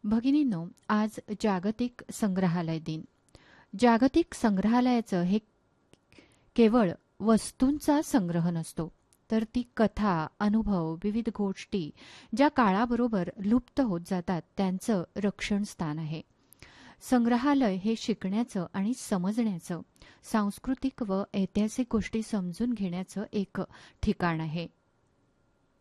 भगिनींनो, आज जागतिक संग्रहालय दिन. जागतिक संग्रहालयाचं हे केवळ वस्तूंचा संग्रह नसतो, तर ती कथा, अनुभव, विविध गोष्टी ज्या काळाबरोबर लुप्त होत जातात त्यांचं रक्षण स्थान आहे. संग्रहालय हे शिकण्याचं आणि समजण्याचं, सांस्कृतिक व ऐतिहासिक गोष्टी समजून घेण्याचं एक ठिकाण आहे.